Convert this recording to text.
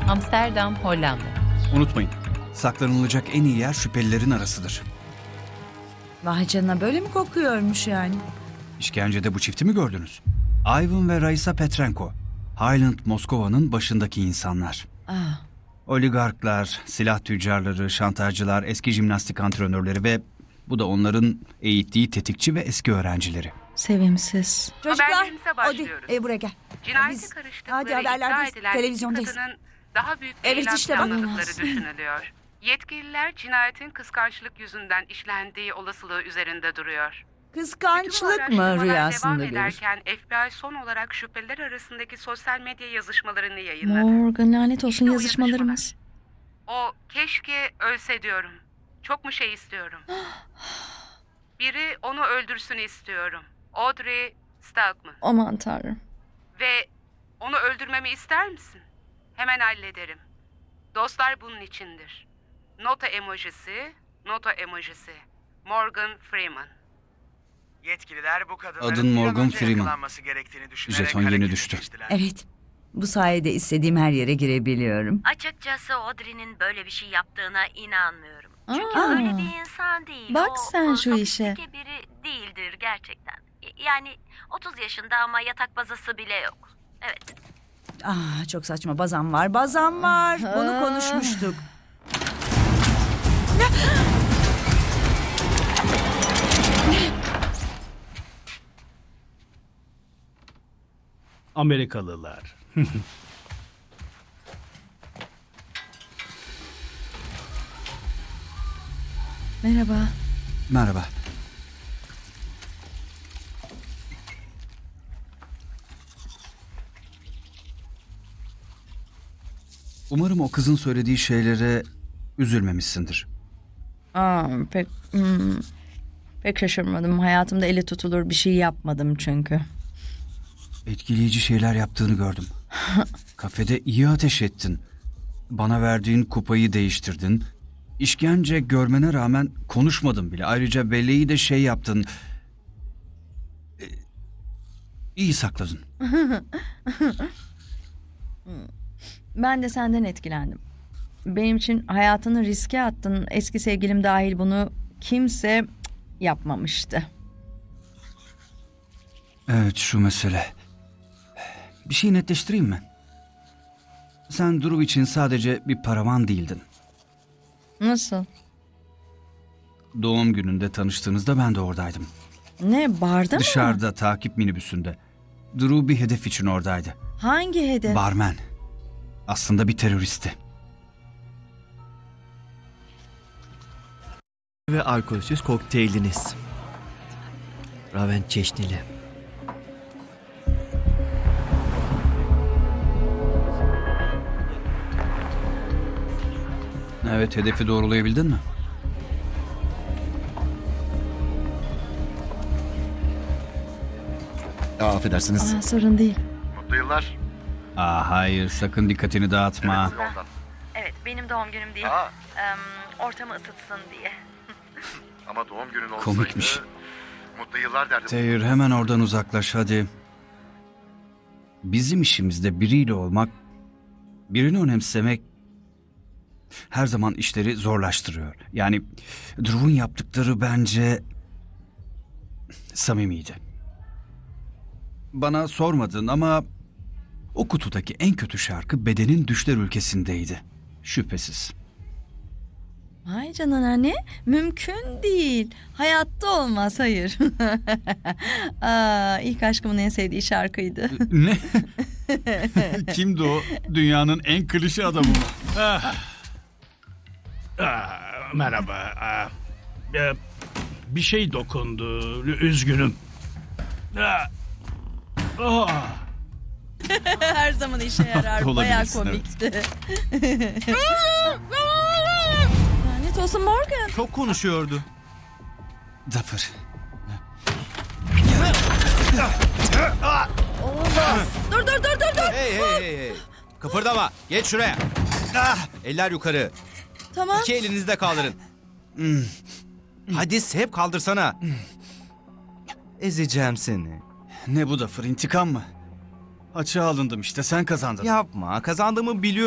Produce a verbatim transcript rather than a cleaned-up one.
Amsterdam, Hollanda. Unutmayın, saklanılacak en iyi yer şüphelilerin arasıdır. Vay canına, böyle mi kokuyormuş yani? İşkencede bu çifti mi gördünüz? Ivan ve Raisa Petrenko. Highland Moskova'nın başındaki insanlar. Ah, Oligarklar, silah tüccarları, şantajcılar, eski jimnastik antrenörleri ve bu da onların eğittiği tetikçi ve eski öğrencileri. sevimsiz. Çocuklar, Haberlerimize hadi başlıyoruz. e, buraya gel. Cinayeti Biz- karıştıkları hadi iddia haberlerdeyiz, edilen televizyondayız. iki kadının daha büyük bir Evet, eylem işte bak. planladıkları düşünülüyor. Yetkililer cinayetin kıskançlık yüzünden işlendiği olasılığı üzerinde duruyor. Bütün bu Kıskançlık mı araştırmalar rüyasında devam görür? ederken F B I son olarak şüpheliler arasındaki sosyal medya yazışmalarını yayınladı. Morgan, lanet olsun İşte o yazışmalarımız. O keşke ölse diyorum. Çok mu şey istiyorum? Biri onu öldürsün istiyorum. Audrey Stalkman. Aman tanrım. Ve onu öldürmemi ister misin? Hemen hallederim. Dostlar bunun içindir. Nota emojisi, nota emojisi. Morgan Freeman. Yetkililer bu kadınların Adın bir an Morgan önce Freeman. yakalanması gerektiğini düşünerek Jeton yeni harekete düştü. geçtiler. Evet. Bu sayede istediğim her yere girebiliyorum. Açıkçası Audrey'nin böyle bir şey yaptığına inanmıyorum. Çünkü Aa. öyle bir insan değil. Bak o, sen o şu işe. sofistike biri değildir gerçekten. Y- Yani otuz yaşında ama yatak bazası bile yok. Evet. Ah, çok saçma. Bazam var, bazam var. Bunu konuşmuştuk. Amerikalılar. Merhaba. Merhaba. Umarım o kızın söylediği şeylere üzülmemişsindir. Aa, pek hmm, pek şaşırmadım. Hayatımda eli tutulur bir şey yapmadım çünkü. Etkileyici şeyler yaptığını gördüm. Kafede iyi ateş ettin. Bana verdiğin kupayı değiştirdin. İşkence görmene rağmen konuşmadın bile. Ayrıca belleği de şey yaptın. Ee, İyi sakladın. Ben de senden etkilendim. Benim için hayatını riske attın. Eski sevgilim dahil bunu kimse cık, yapmamıştı. Evet, şu mesele. Bir şey netleştireyim mi? Sen Drew için sadece bir paravan değildin. Nasıl? Doğum gününde tanıştığınızda ben de oradaydım. Ne, barda mı? Dışarıda, takip minibüsünde. Drew bir hedef için oradaydı. Hangi hedef? Barmen. Aslında bir teröristti. Ve alkolsüz kokteyliniz. Raven çeşnili. Evet, hedefi doğrulayabildin mi? Aa, affedersiniz. Aa, sorun değil. Mutlu yıllar. Aa, hayır, sakın dikkatini dağıtma. Ondan. Evet, benim doğum günüm değil. Aa, Em, ortamı ısıtsın diye. ama doğum günün olsaydı... Komikmiş. Mutlu yıllar derdim. Taylor, hemen oradan uzaklaş hadi. Bizim işimizde biriyle olmak, birini önemsemek her zaman işleri zorlaştırıyor. Yani Drew'un yaptıkları bence samimiydi. Bana sormadın ama o kutudaki en kötü şarkı Bedenin Düşler Ülkesi'ndeydi. Şüphesiz. Hay canına, ne? Mümkün değil. Hayatta olmaz, hayır. Aa, ilk aşkımın en sevdiği şarkıydı. Ne? Kimdi o? Dünyanın en klişe adamı mı? Ah. Ah, merhaba. Ah, e, bir şey dokundu. Üzgünüm. Ah. Ah. Her zaman işe yarar. Bayağı Olabilirsin, komikti. Lanet olsun Morgan. Çok konuşuyordu. Zafer. Dur dur dur dur dur. Hey hey hey hey. Kıpırdama. Geç şuraya. Ah, eller yukarı. Tamam. İki elinizi de kaldırın. Hadi hep kaldırsana. Ezeceğim seni. Ne bu Zafer, intikam mı? Açığa alındım işte, sen kazandın. Yapma. Kazandığımı biliyorum.